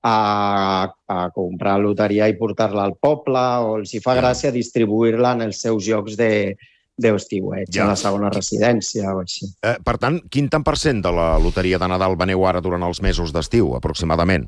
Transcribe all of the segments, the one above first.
a comprar loteria i portar-la al poble, o els hi fa gràcia distribuir-la en els seus llocs d'estiueig, a la segona residència o així. Per tant, quin tant per cent de la loteria de Nadal veneu ara durant els mesos d'estiu, aproximadament?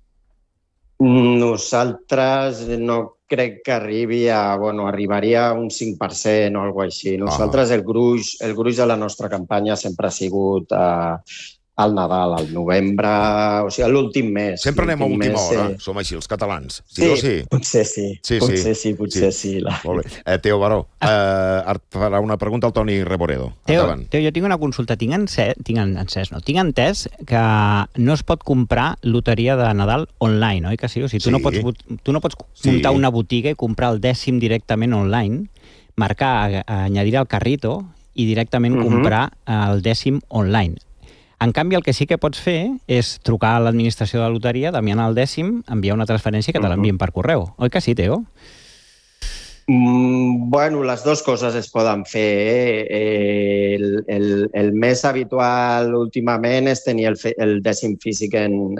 Nosaltres no crec que arribi a... Bueno, arribaria a un 5% o alguna cosa així. Nosaltres, el gruix de la nostra campanya sempre ha sigut al Nadal, al novembre, o sigui, a l'últim mes. Sempre anem a última hora, som així, els catalans. Sí o sí? Potser sí. Potser sí. Molt bé. Teo Baró, et farà una pregunta al Toni Reboredo. Teo, jo tinc una consulta. Tinc entès que no es pot comprar loteria de Nadal online, oi que sí? O sigui, tu no pots muntar una botiga i comprar el dècim directament online, marcar, añadir al carrito i directament comprar el dècim online. En canvi, el que sí que pots fer és trucar a l'administració de la loteria, demanar el dècim, enviar una transferència que te l'envien per correu. Oi que sí, Teo? Bueno, les dues coses es poden fer. El més habitual últimament és tenir el dècim físic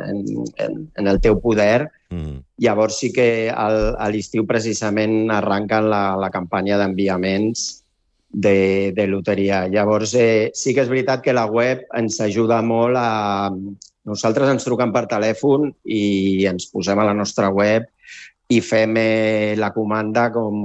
en el teu poder. Llavors sí que a l'estiu precisament arranquen la campanya d'enviaments de loteria. Llavors, sí que és veritat que la web ens ajuda molt a... Nosaltres ens truquem per telèfon i ens posem a la nostra web i fem la comanda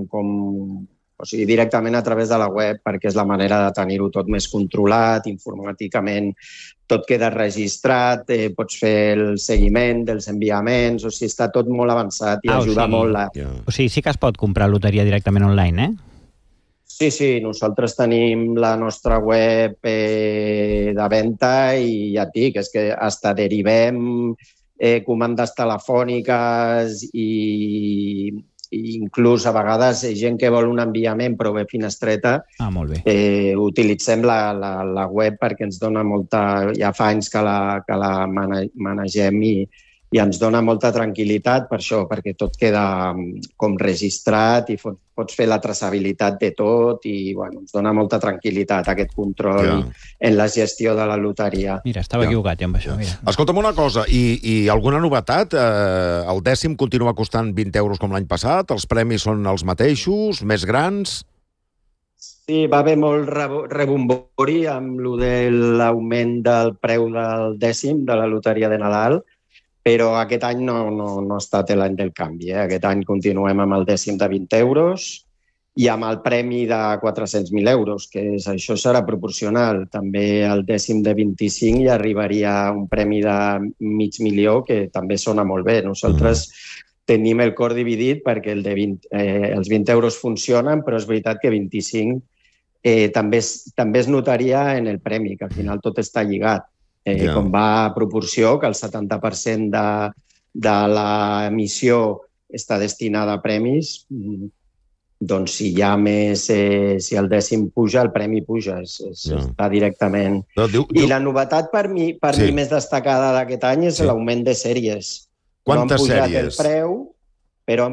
o sigui, directament a través de la web, perquè és la manera de tenir-ho tot més controlat, informàticament tot queda registrat, pots fer el seguiment dels enviaments, o sigui, està tot molt avançat i ajuda molt. O sigui, sí que es pot comprar loteria directament online, eh? Sí, nosaltres tenim la nostra web de venda i ja et dic, és que hasta derivem comandes telefòniques i inclús a vegades gent que vol un enviament però ve finestreta, utilitzem la web perquè ens dona molta... Ja fa anys que la manegem i ens dona molta tranquil·litat per això, perquè tot queda com registrat i pots fer la traçabilitat de tot i ens dona molta tranquil·litat aquest control en la gestió de la loteria. Mira, estava equivocat amb això. Escolta'm una cosa, i alguna novetat? El dècim continua costant 20 euros com l'any passat? Els premis són els mateixos, més grans? Sí, va haver molt rebombori amb l'augment del preu del dècim de la loteria de Nadal, però aquest any no ha estat l'any del canvi. Aquest any continuem amb el dècim de 20 euros i amb el premi de 400.000 euros, que això serà proporcional. També el dècim de 25 ja arribaria a un premi de $500.000, que també sona molt bé. Nosaltres tenim el cor dividit perquè els 20 euros funcionen, però és veritat que 25 també es notaria en el premi, que al final tot està lligat. Com va a proporció, que el 70% de l'emissió està destinada a premis, doncs si hi ha més, si el dècim puja, el premi puja, està directament. I la novetat per mi més destacada d'aquest any és l'augment de sèries. Quantes sèries? No han pujat el preu, però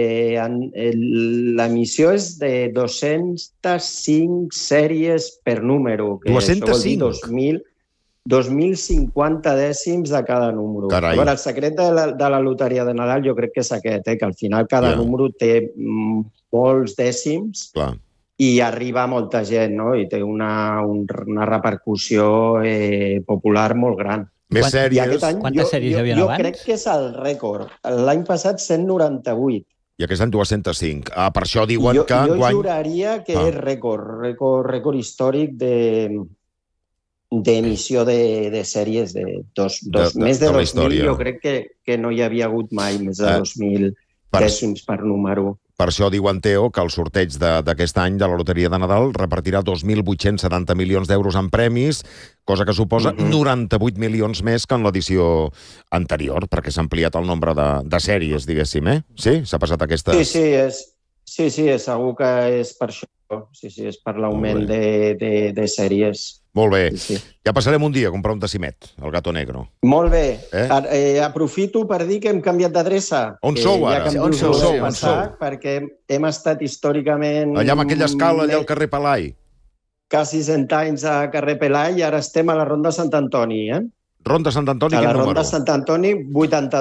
l'emissió és de 205 sèries per número. 205? 2.050 dècims de cada número. El secret de la loteria de Nadal jo crec que és aquest, que al final cada número té molts dècims i arriba a molta gent, i té una repercussió popular molt gran. Més sèries? Quantes sèries hi havia abans? Jo crec que és el rècord. L'any passat 198. I aquest any 205. Per això diuen que... Jo juraria que és rècord històric d'emissió de sèries de més de 2.000. Jo crec que no hi havia hagut mai més de 2.000 dècims per número. Per això diuen, Teo, que el sorteig d'aquest any de la loteria de Nadal repartirà 2.870 milions d'euros en premis, cosa que suposa 98 milions més que en l'edició anterior, perquè s'ha ampliat el nombre de sèries, diguéssim, Sí? S'ha passat aquesta... Sí, segur que és per això. Sí, és per l'augment de sèries. Molt bé. Ja passarem un dia a comprar un decimet, el Gato Negro. Molt bé. Aprofito per dir que hem canviat d'adreça. On sou ara? On sou? Perquè hem estat històricament... Allà amb aquella escala, allà al carrer Pelai. Quasi 100 anys a carrer Pelai i ara estem a la Ronda Sant Antoni, Ronda Sant Antoni, quin número? A la Ronda Sant Antoni, 82.